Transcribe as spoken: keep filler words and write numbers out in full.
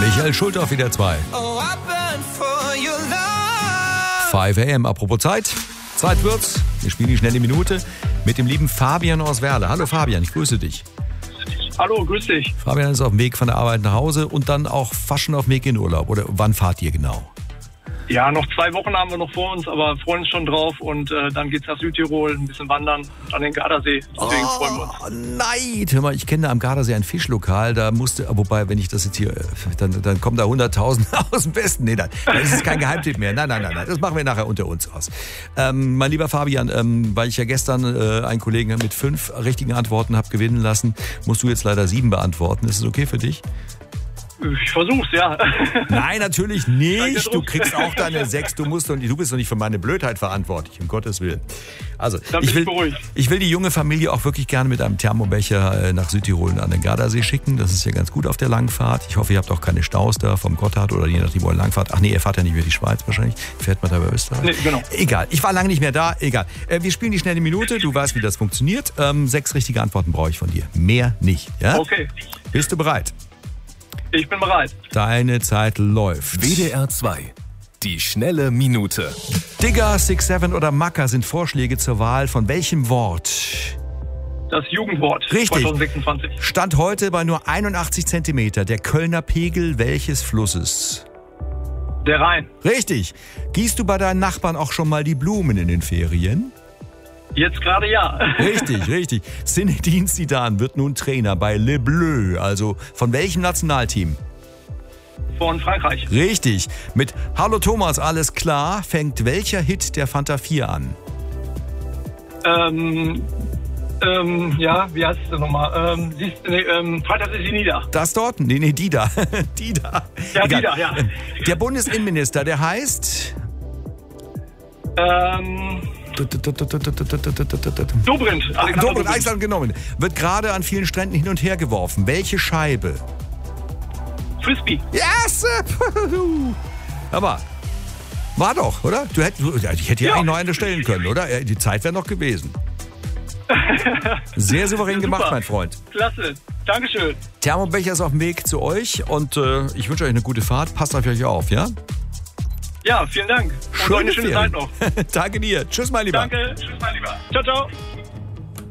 Michael Schulte auf W D R zwei. fünf a m. Apropos Zeit. Zeit wird's. Wir spielen die schnelle Minute mit dem lieben Fabian aus Werle. Hallo Fabian, ich grüße dich. Hallo, grüß dich. Fabian ist auf dem Weg von der Arbeit nach Hause und dann auch fast schon auf dem Weg in Urlaub. Oder wann fahrt ihr genau? Ja, noch zwei Wochen haben wir noch vor uns, aber freuen uns schon drauf. Und äh, dann geht's nach Südtirol, ein bisschen wandern und an den Gardasee. Deswegen oh, freuen wir uns. Nein! Hör mal, ich kenne da am Gardasee ein Fischlokal. Da musste, wobei, wenn ich das jetzt hier, dann, dann kommen da hunderttausend aus dem Westen. Nee, dann, dann ist es kein Geheimtipp mehr. Nein, nein, nein, nein. Das machen wir nachher unter uns aus. Ähm, mein lieber Fabian, ähm, weil ich ja gestern äh, einen Kollegen mit fünf richtigen Antworten habe gewinnen lassen, musst du jetzt leider sieben beantworten. Ist es okay für dich? Ich versuch's, ja. Nein, natürlich nicht. Du kriegst auch deine sechs. Du musst und du bist doch nicht für meine Blödheit verantwortlich, um Gottes Willen. Also, ich will, ich will die junge Familie auch wirklich gerne mit einem Thermobecher nach Südtirol und an den Gardasee schicken. Das ist ja ganz gut auf der Langfahrt. Ich hoffe, ihr habt auch keine Staus da vom Gotthard oder je nachdem, wo ihr langfahrt. Ach nee, ihr fahrt ja nicht über die Schweiz wahrscheinlich. Fährt man da bei Österreich? Nee, genau. Egal, ich war lange nicht mehr da. Egal. Wir spielen die schnelle Minute. Du weißt, wie das funktioniert. Ähm, sechs richtige Antworten brauche ich von dir. Mehr nicht. Ja? Okay. Bist du bereit? Ich bin bereit. Deine Zeit läuft. W D R zwei. Die schnelle Minute. Digger, Six Seven oder Macker sind Vorschläge zur Wahl von welchem Wort? Das Jugendwort. Richtig. zwanzig sechsundzwanzig. Stand heute bei nur einundachtzig Zentimeter. Der Kölner Pegel welches Flusses? Der Rhein. Richtig. Gießt du bei deinen Nachbarn auch schon mal die Blumen in den Ferien? Jetzt gerade ja. Richtig, richtig. Zinedine Zidane wird nun Trainer bei Le Bleu. Also von welchem Nationalteam? Von Frankreich. Richtig. Mit Hallo Thomas, alles klar fängt welcher Hit der Fanta vier an? Ähm, ähm, ja, wie heißt es denn nochmal? Ähm, siehst, nee, ähm, Freitag ist sie nieder. Das dort? Nee, nee, die da. die da. Ja, Egal. die da, ja. Der Bundesinnenminister, der heißt... Ähm... Dobrindt. Dobrindt, Alexander genommen. Wird gerade an vielen Stränden hin und her geworfen. Welche Scheibe? Frisbee. Yes! Aber war doch, oder? Du hätt, ich hätte hier ja. eigentlich noch eine stellen können, oder? Die Zeit wäre noch gewesen. Sehr souverän gemacht, Super. Mein Freund. Klasse. Dankeschön. Thermobecher ist auf dem Weg zu euch und äh, ich wünsche euch eine gute Fahrt. Passt auf euch auf, ja? Ja, vielen Dank. Und Schöne eine schöne Ferien. Zeit noch. Danke dir. Tschüss, mein Lieber. Danke. Tschüss, mein Lieber. Ciao, ciao.